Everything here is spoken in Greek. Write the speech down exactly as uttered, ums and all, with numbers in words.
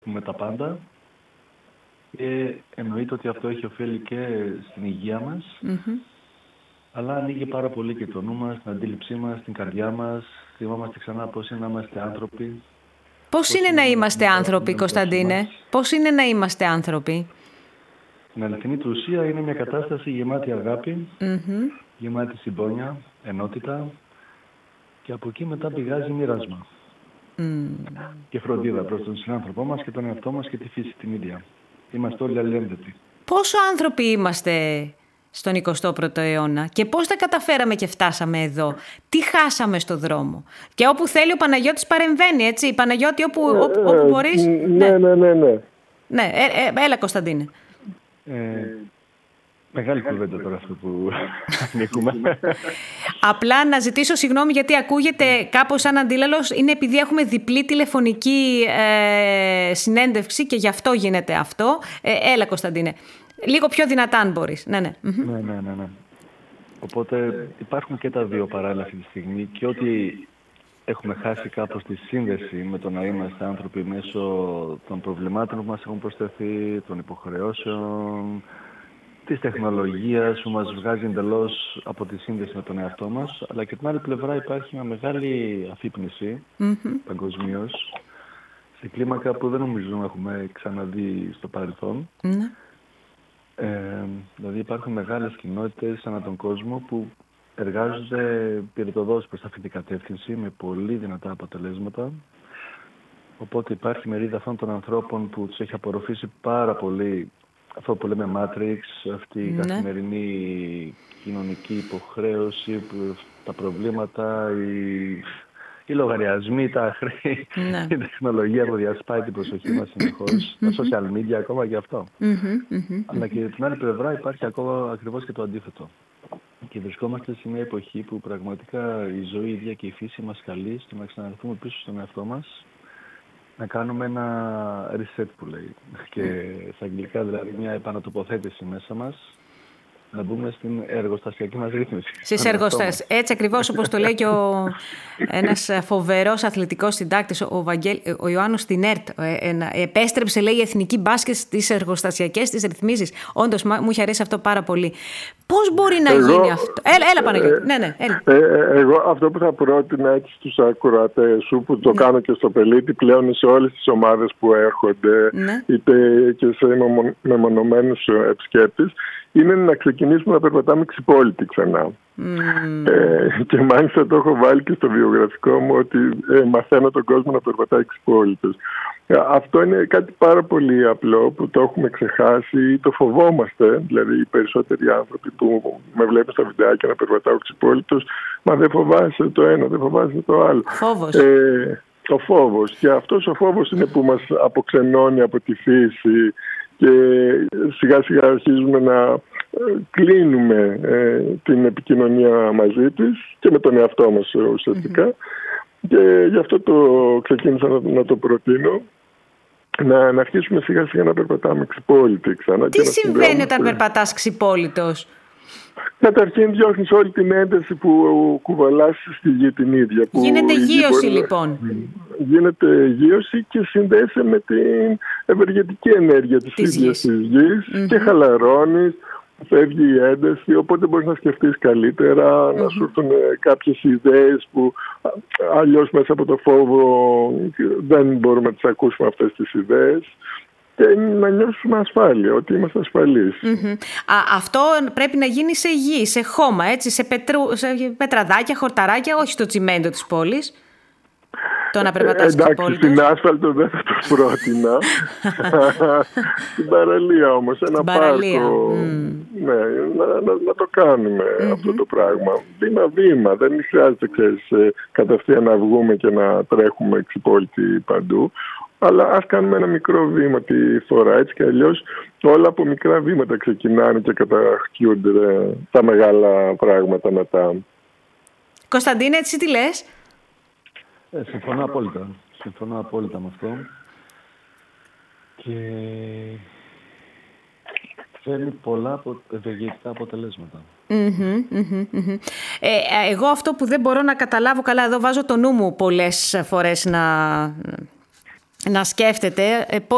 με τα πάντα. Και εννοείται ότι αυτό έχει ωφέλη και στην υγεία μας, Mm-hmm. αλλά ανοίγει πάρα πολύ και το νου μας, την αντίληψή μας, την καρδιά μας. Θυμόμαστε ξανά πώς είναι να είμαστε άνθρωποι. Πώς είναι, είναι να είμαστε άνθρωποι, Κωνσταντίνε? Πώς είναι να είμαστε άνθρωποι? Την αληθινή του ουσία είναι μια κατάσταση γεμάτη αγάπη, Mm-hmm. γεμάτη συμπόνια, ενότητα, και από εκεί μετά πηγάζει μοίρασμα. Mm. Και φροντίδα προς τον συνάνθρωπό μας και τον εαυτό μας και τη φύση την ίδια. Είμαστε όλοι αλληλένδετοι. Πόσο άνθρωποι είμαστε στον εικοστό πρώτο αιώνα και πώς τα καταφέραμε και φτάσαμε εδώ? Τι χάσαμε στο δρόμο? Και όπου θέλει ο Παναγιώτης παρεμβαίνει, έτσι. Παναγιώτη, όπου, ε, όπου, όπου μπορείς. Ναι, ναι, ναι, ναι. Ναι, ε, ε, έλα Κωνσταντίνε. Ε, μεγάλη κουβέντα τώρα αυτό που ανοίγουμε. Απλά να ζητήσω συγγνώμη γιατί ακούγεται κάπως σαν αντίλαλος. Είναι επειδή έχουμε διπλή τηλεφωνική ε, συνέντευξη και γι' αυτό γίνεται αυτό. Ε, έλα Κωνσταντίνε. Λίγο πιο δυνατά αν μπορείς. Ναι, ναι. ναι, ναι, ναι, ναι. Οπότε υπάρχουν και τα δύο παράλληλα αυτή τη στιγμή, και ότι έχουμε χάσει κάπως τη σύνδεση με το να είμαστε άνθρωποι μέσω των προβλημάτων που μας έχουν προσθεθεί, των υποχρεώσεων, της τεχνολογίας που μας βγάζει εντελώς από τη σύνδεση με τον εαυτό μας, αλλά και την άλλη πλευρά υπάρχει μια μεγάλη αφύπνιση Mm-hmm. παγκοσμίως, σε κλίμακα που δεν νομίζω έχουμε ξαναδεί στο παρελθόν. Mm-hmm. Ε, δηλαδή υπάρχουν μεγάλες κοινότητες ανά τον κόσμο που εργάζονται πυρετοδός προς αυτή την κατεύθυνση με πολύ δυνατά αποτελέσματα. Οπότε υπάρχει μερίδα αυτών των ανθρώπων που τους έχει απορροφήσει πάρα πολύ αυτό που λέμε Matrix, αυτή η ναι. καθημερινή κοινωνική υποχρέωση, που, τα προβλήματα, οι, οι λογαριασμοί, τα χρέη, ναι. η τεχνολογία που διασπάει την προσοχή μας συνεχώς, τα social media, ακόμα και αυτό. Mm-hmm, mm-hmm, αλλά και την άλλη πλευρά υπάρχει ακόμα ακριβώς και το αντίθετο. Και βρισκόμαστε σε μια εποχή που πραγματικά η ζωή ίδια και η φύση μας καλεί στο να ξαναρθούμε πίσω στον εαυτό μας, να κάνουμε ένα reset που λέει. Και στα αγγλικά δηλαδή μια επανατοποθέτηση μέσα μας, να μπούμε στην εργοστασιακή μας ρύθμιση. Στις εργοστασίες. Έτσι ακριβώς όπως το λέει και ο, ένας φοβερός αθλητικός συντάκτης, ο, Βαγγέλ, ο Ιωάννης Τινέρτ. Επέστρεψε, λέει, η εθνική μπάσκετ στις εργοστασιακές της ρυθμίσεις. Όντως, μου είχε αρέσει αυτό πάρα πολύ. Πώς μπορεί να εγώ, γίνει αυτό? Έλα, έλα Παναγιώτη. Ε, ναι, ναι, έλα. Ε, ε, εγώ αυτό που θα πρότεινα έτσι στους ακροατές σου, που το ναι. κάνω και στο Πελίτη πλέον σε όλες τις ομάδες που έρχονται, ναι. είτε και σε μεμονωμένους επισκέπτες, είναι να ξεκινήσουμε να περπατάμε ξυπόλυτοι ξανά. Mm. Ε, και μάλιστα το έχω βάλει και στο βιογραφικό μου ότι ε, μαθαίνω τον κόσμο να περπατάει ξυπόλυτος. Ε, αυτό είναι κάτι πάρα πολύ απλό που το έχουμε ξεχάσει ή το φοβόμαστε. Δηλαδή οι περισσότεροι άνθρωποι που με βλέπουν στα βιντεάκια να περπατάω ξυπόλυτος, μα δεν φοβάσαι το ένα, δεν φοβάσαι το άλλο. Φόβος. Ε, ο φόβος. Και αυτός ο φόβος είναι που μας αποξενώνει από τη φύση και σιγά σιγά αρχίζουμε να κλείνουμε ε, την επικοινωνία μαζί της και με τον εαυτό μας ουσιαστικά. Mm-hmm. Και γι' αυτό το ξεκίνησα να, να το προτείνω, να, να αρχίσουμε σιγά σιγά να περπατάμε ξυπόλυτοι ξανά. Τι συμβαίνει όταν περπατάς ξυπόλυτος? Καταρχήν διώχνεις όλη την ένταση που κουβαλάς στη γη την ίδια. Που γίνεται γείωση μπορεί... λοιπόν. Γίνεται γείωση και συνδέεσαι με την ευεργετική ενέργεια της, της ίδιας της γης mm-hmm. και χαλαρώνεις, φεύγει η ένταση, οπότε μπορείς να σκεφτείς καλύτερα, mm-hmm. να σου έρθουν κάποιες ιδέες που αλλιώς μέσα από το φόβο δεν μπορούμε να τις ακούσουμε αυτές τις ιδέες. Και να νιώσουμε ασφάλεια, ότι είμαστε ασφαλείς. Mm-hmm. Α, αυτό πρέπει να γίνει σε γη, σε χώμα, έτσι, σε, πετρου, σε πετραδάκια, χορταράκια, όχι στο τσιμέντο της πόλης. Το να περπατάς ε, εντάξει, στην άσφαλτο δεν θα το πρότεινα. Στην παραλία όμως, στην ένα παραλία. πάρκο. Mm. Ναι, να, να, να το κάνουμε mm-hmm. αυτό το πράγμα. Βήμα-βήμα, δεν χρειάζεται, ξέρεις, κατευθείαν να βγούμε και να τρέχουμε ξυπόλυτοι παντού. Αλλά ας κάνουμε ένα μικρό βήμα τη φορά, έτσι και αλλιώς όλα από μικρά βήματα ξεκινάνε και καταχτιούνται τα μεγάλα πράγματα μετά. Κωνσταντίνε, έτσι τι λες? Ε, συμφωνώ απόλυτα. Συμφωνώ απόλυτα με αυτό. Και φέρνει πολλά ευεργετικά αποτελέσματα. Mm-hmm, mm-hmm, mm-hmm. Ε, εγώ αυτό που δεν μπορώ να καταλάβω καλά, εδώ βάζω το νου μου πολλές φορές να... να σκέφτεται πώς